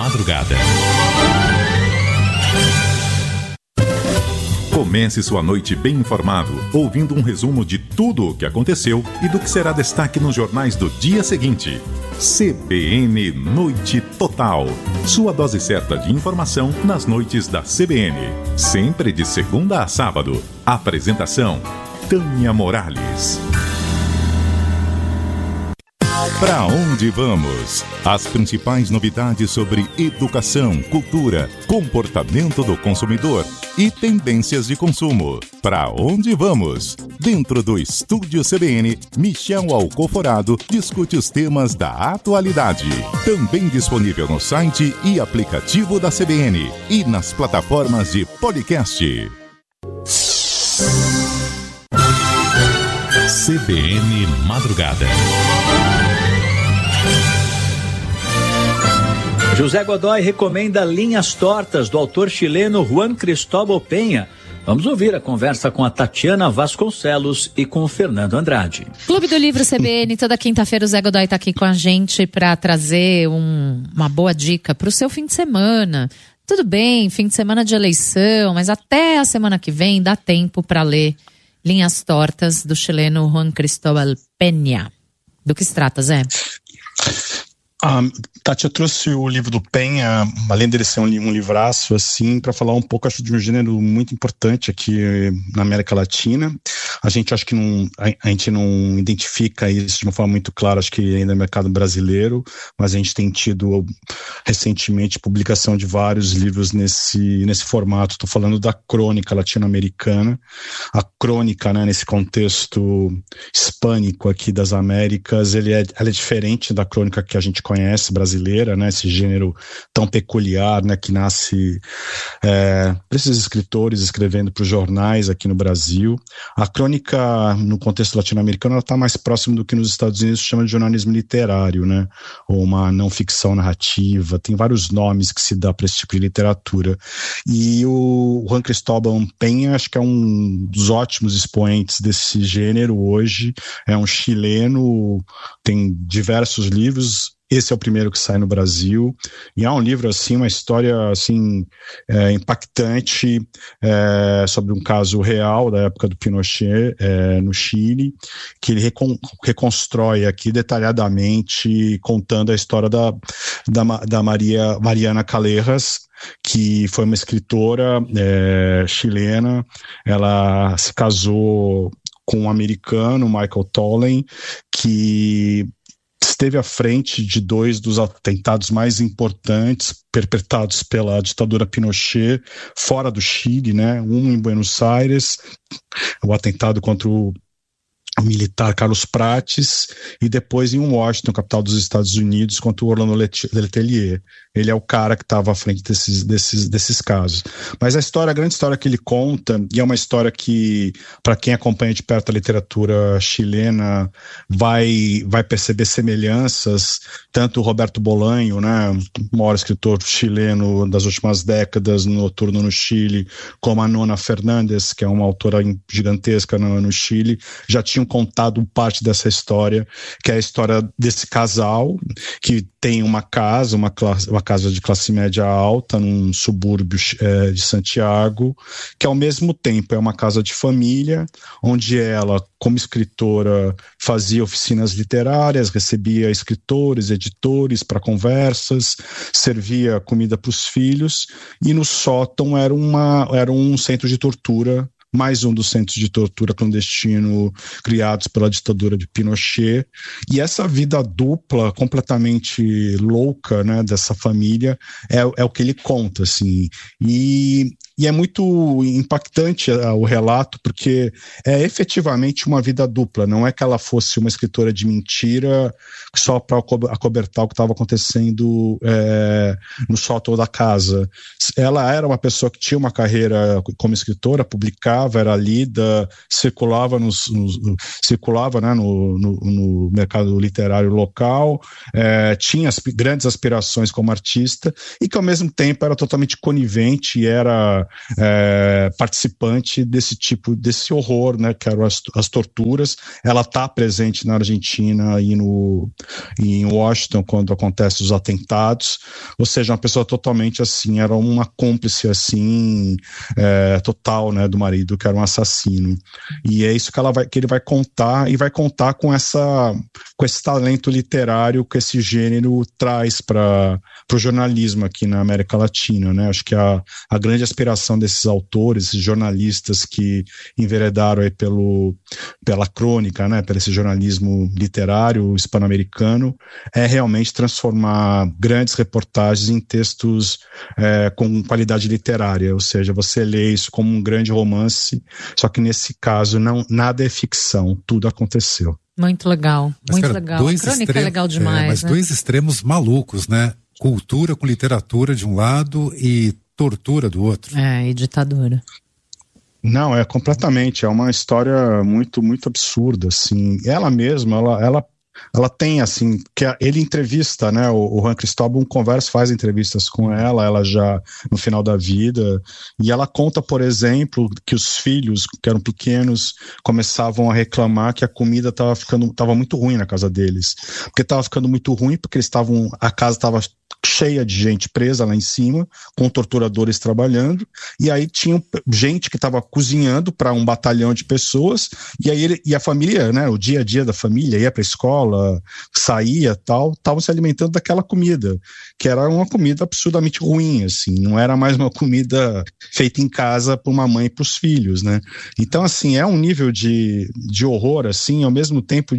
Madrugada. Comece sua noite bem informado, ouvindo um resumo de tudo o que aconteceu e do que será destaque nos jornais do dia seguinte. CBN Noite Total. Sua dose certa de informação nas noites da CBN. Sempre de segunda a sábado. Apresentação: Tânia Morales. Para onde vamos? As principais novidades sobre educação, cultura, comportamento do consumidor e tendências de consumo. Para onde vamos? Dentro do Estúdio CBN, Michel Alcoforado discute os temas da atualidade. Também disponível no site e aplicativo da CBN e nas plataformas de podcast. CBN Madrugada. José Godoy recomenda Linhas Tortas, do autor chileno Juan Cristóbal Penha. Vamos ouvir a conversa com a Tatiana Vasconcelos e com o Fernando Andrade. Clube do Livro CBN, toda quinta-feira o Zé Godoy está aqui com a gente para trazer uma boa dica para o seu fim de semana. Tudo bem, fim de semana de eleição, mas até a semana que vem dá tempo para ler Linhas Tortas, do chileno Juan Cristóbal Penha. Do que se trata, Zé? Tati, eu trouxe o livro do Penha, além dele ser um livraço, assim, para falar um pouco, acho, de um gênero muito importante aqui na América Latina. A gente acho que a gente não identifica isso de uma forma muito clara, acho que ainda no mercado brasileiro, mas a gente tem tido recentemente publicação de vários livros nesse formato. Estou falando da crônica latino-americana, a crônica, né, nesse contexto hispânico aqui das Américas, ela é diferente da crônica que a gente conhece, brasileira, né, esse gênero tão peculiar, né, que nasce por esses escritores escrevendo para os jornais aqui no Brasil. A crônica, no contexto latino-americano, ela está mais próximo do que nos Estados Unidos se chama de jornalismo literário, né, ou uma não ficção narrativa. Tem vários nomes que se dá para esse tipo de literatura. E o Juan Cristóbal Penha, acho que é um dos ótimos expoentes desse gênero hoje. É um chileno, tem diversos livros. Esse é o primeiro que sai no Brasil, e é um livro, assim, uma história, assim, impactante, sobre um caso real da época do Pinochet, no Chile, que ele reconstrói aqui detalhadamente, contando a história da Mariana Callejas, que foi uma escritora chilena. Ela se casou com um americano, Michael Tolley, que esteve à frente de dois dos atentados mais importantes perpetrados pela ditadura Pinochet fora do Chile, né? Um em Buenos Aires, o atentado contra o militar Carlos Prates, e depois em Washington, capital dos Estados Unidos, contra o Orlando Letelier. Ele é o cara que estava à frente desses casos. Mas a grande história que ele conta, e é uma história que, para quem acompanha de perto a literatura chilena, vai perceber semelhanças, tanto o Roberto Bolanho, né, o maior escritor chileno das últimas décadas, no Noturno no Chile, como a Nona Fernandes, que é uma autora gigantesca no Chile, já tinham contado parte dessa história, que é a história desse casal, que tem uma casa de classe média alta, num subúrbio de Santiago, que ao mesmo tempo é uma casa de família, onde ela, como escritora, fazia oficinas literárias, recebia escritores, editores para conversas, servia comida para os filhos, e no sótão era um centro de tortura, mais um dos centros de tortura clandestino criados pela ditadura de Pinochet. E essa vida dupla, completamente louca, né, dessa família, é o que ele conta, assim. E é muito impactante o relato, porque é efetivamente uma vida dupla. Não é que ela fosse uma escritora de mentira só para acobertar o que estava acontecendo no sótão da casa. Ela era uma pessoa que tinha uma carreira como escritora, publicava, era lida, circulava no mercado literário local, tinha grandes aspirações como artista, e que ao mesmo tempo era totalmente conivente e era participante desse horror, né, que eram as torturas. Ela está presente na Argentina e em Washington quando acontecem os atentados, ou seja, uma pessoa totalmente assim, era uma cúmplice assim, total, né, do marido, que era um assassino. E é isso que ele vai contar, e vai contar com esse talento literário que esse gênero traz para o jornalismo aqui na América Latina, né? Acho que a grande aspiração desses autores, esses jornalistas que enveredaram aí pela crônica, né? Pelo esse jornalismo literário hispano-americano, é realmente transformar grandes reportagens em textos com qualidade literária, ou seja, você lê isso como um grande romance, só que nesse caso nada é ficção, tudo aconteceu. Muito legal, muito legal. A crônica é legal demais. Mas né? Dois extremos malucos, né? Cultura com literatura de um lado e tortura do outro. E ditadura. Não, completamente, é uma história muito, muito absurda, assim. Ela mesma, ela tem, assim, que ele entrevista, né, o Juan Cristóbal faz entrevistas com ela já no final da vida, e ela conta, por exemplo, que os filhos, que eram pequenos, começavam a reclamar que a comida estava muito ruim na casa deles, porque estava ficando muito ruim, porque a casa estava cheia de gente presa lá em cima, com torturadores trabalhando, e aí tinha gente que estava cozinhando para um batalhão de pessoas, e aí e a família, né, o dia a dia da família, ia para a escola, saía, tal, estavam se alimentando daquela comida, que era uma comida absurdamente ruim, assim, não era mais uma comida feita em casa por uma mãe e para os filhos, né? Então, assim, é um nível de horror, assim, ao mesmo tempo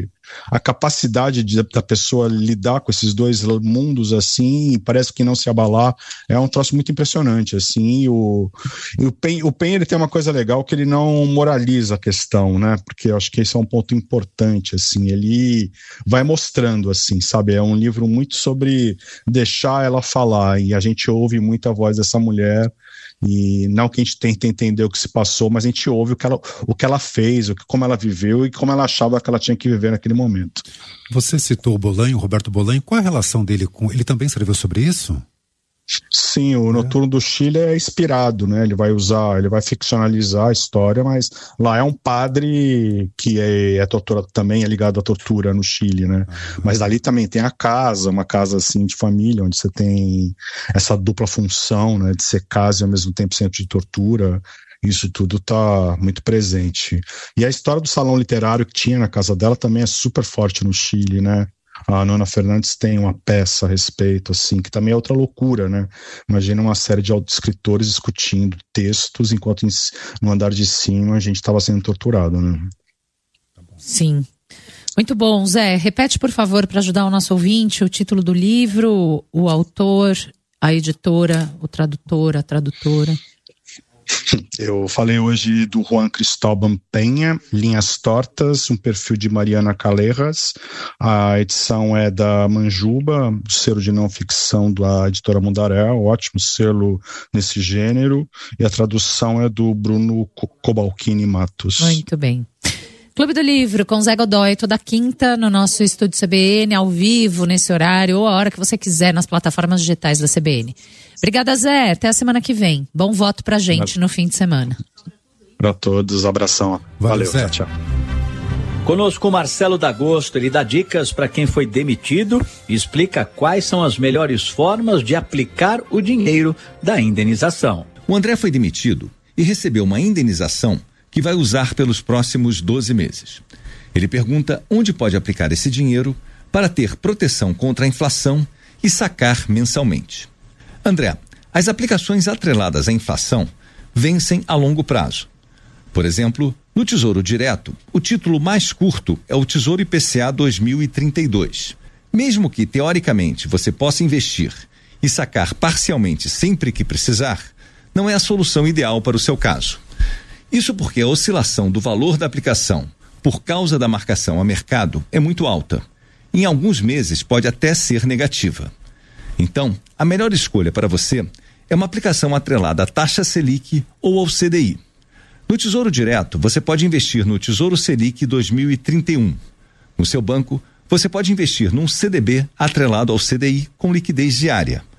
a capacidade da pessoa lidar com esses dois mundos assim, parece que não se abalar, é um troço muito impressionante, assim. E o Penha, ele tem uma coisa legal, que ele não moraliza a questão, né, porque eu acho que esse é um ponto importante, assim, ele vai mostrando, assim, sabe, é um livro muito sobre deixar ela falar, e a gente ouve muito a voz dessa mulher, e não que a gente tente entender o que se passou, mas a gente ouve o que ela fez, como ela viveu e como ela achava que ela tinha que viver naquele momento. Você citou o Bolanho, Roberto Bolanho, qual a relação dele com... Ele também escreveu sobre isso? Sim, o Noturno do Chile é inspirado, né? Ele vai ficcionalizar a história, mas lá é um padre que também é ligado à tortura no Chile, né? Mas dali também tem uma casa assim de família, onde você tem essa dupla função, né? De ser casa e ao mesmo tempo centro de tortura. Isso tudo está muito presente. E a história do salão literário que tinha na casa dela também é super forte no Chile, né? A Nona Fernandes tem uma peça a respeito, assim, que também é outra loucura, né? Imagina uma série de escritores discutindo textos, enquanto no andar de cima a gente estava sendo torturado, né? Sim. Muito bom, Zé. Repete, por favor, para ajudar o nosso ouvinte, o título do livro, o autor, a editora, o tradutor, a tradutora. Eu falei hoje do Juan Cristóbal Penha, Linhas Tortas, um perfil de Mariana Callejas. A edição é da Manjuba, do selo de não ficção da editora Mundaréu, ótimo selo nesse gênero. E a tradução é do Bruno Cobalcini Matos. Muito bem. Clube do Livro, com Zé Godoy, toda quinta no nosso estúdio CBN, ao vivo, nesse horário, ou a hora que você quiser, nas plataformas digitais da CBN. Obrigada, Zé. Até a semana que vem. Bom voto pra gente no fim de semana. Pra todos, abração. Valeu, Zé. Tchau. Conosco o Marcelo D'Agosto, ele dá dicas para quem foi demitido e explica quais são as melhores formas de aplicar o dinheiro da indenização. O André foi demitido e recebeu uma indenização que vai usar pelos próximos 12 meses. Ele pergunta onde pode aplicar esse dinheiro para ter proteção contra a inflação e sacar mensalmente. André, as aplicações atreladas à inflação vencem a longo prazo. Por exemplo, no Tesouro Direto, o título mais curto é o Tesouro IPCA 2032. Mesmo que, teoricamente, você possa investir e sacar parcialmente sempre que precisar, não é a solução ideal para o seu caso. Isso porque a oscilação do valor da aplicação, por causa da marcação a mercado, é muito alta. Em alguns meses pode até ser negativa. Então, a melhor escolha para você é uma aplicação atrelada à taxa Selic ou ao CDI. No Tesouro Direto, você pode investir no Tesouro Selic 2031. No seu banco, você pode investir num CDB atrelado ao CDI com liquidez diária.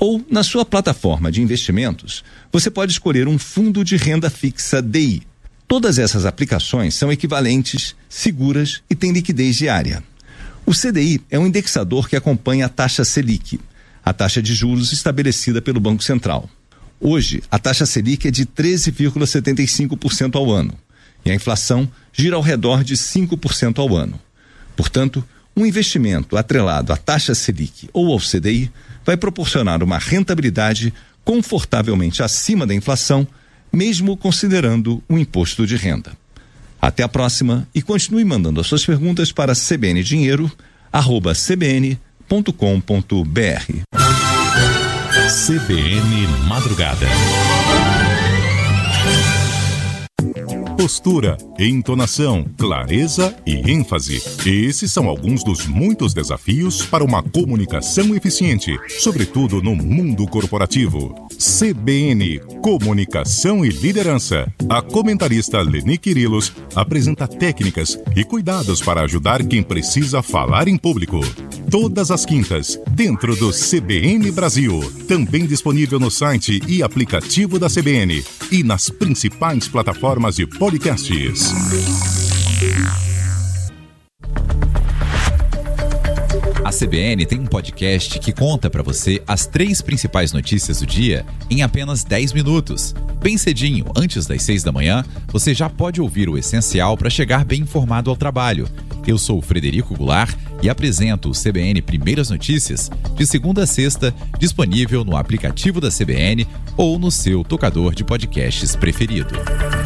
Ou, na sua plataforma de investimentos, você pode escolher um fundo de renda fixa DI. Todas essas aplicações são equivalentes, seguras e têm liquidez diária. O CDI é um indexador que acompanha a taxa Selic, a taxa de juros estabelecida pelo Banco Central. Hoje, a taxa Selic é de 13,75% ao ano e a inflação gira ao redor de 5% ao ano. Portanto, um investimento atrelado à taxa Selic ou ao CDI vai proporcionar uma rentabilidade confortavelmente acima da inflação, mesmo considerando o imposto de renda. Até a próxima e continue mandando as suas perguntas para cbndinheiro@cbn.com.br. CBN Madrugada. Postura, entonação, clareza e ênfase. Esses são alguns dos muitos desafios para uma comunicação eficiente, sobretudo no mundo corporativo. CBN, Comunicação e Liderança. A comentarista Leni Quirilos apresenta técnicas e cuidados para ajudar quem precisa falar em público. Todas as quintas, dentro do CBN Brasil. Também disponível no site e aplicativo da CBN e nas principais plataformas de podcasts. A CBN tem um podcast que conta para você as 3 principais notícias do dia em apenas 10 minutos. Bem cedinho, antes das 6 da manhã, você já pode ouvir o essencial para chegar bem informado ao trabalho. Eu sou o Frederico Goulart e apresento o CBN Primeiras Notícias de segunda a sexta, disponível no aplicativo da CBN ou no seu tocador de podcasts preferido.